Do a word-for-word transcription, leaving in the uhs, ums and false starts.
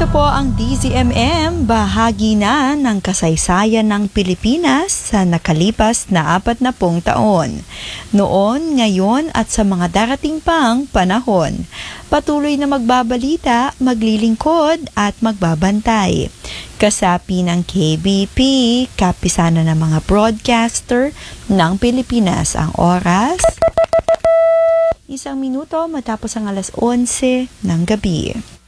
Ito po ang D Z M M, bahagi na ng kasaysayan ng Pilipinas sa nakalipas na apat na pung taon. Noon, ngayon at sa mga darating pang panahon. Patuloy na magbabalita, maglilingkod at magbabantay. Kasapi ng K B P, kapisana ng mga broadcaster ng Pilipinas. Ang oras, isang minuto matapos ang alas onse ng gabi.